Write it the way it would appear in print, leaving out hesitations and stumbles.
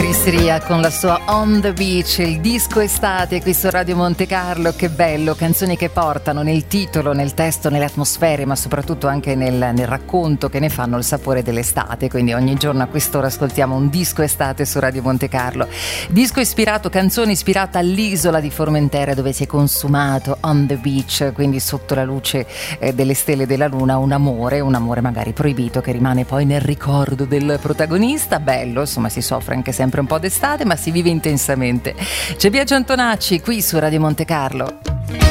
Chris Ria con la sua On the Beach, il disco estate qui su Radio Monte Carlo. Che bello, canzoni che portano nel titolo, nel testo, nelle atmosfere, ma soprattutto anche nel racconto, che ne fanno il sapore dell'estate. Quindi ogni giorno a quest'ora ascoltiamo un disco estate su Radio Monte Carlo. Disco ispirato, canzone ispirata all'isola di Formentera, dove si è consumato On the Beach, quindi sotto la luce delle stelle della luna, un amore magari proibito che rimane poi nel ricordo del protagonista. Bello, insomma, si soffre anche sempre un po' d'estate, ma si vive intensamente. C'è Biagio Antonacci qui su Radio Monte Carlo.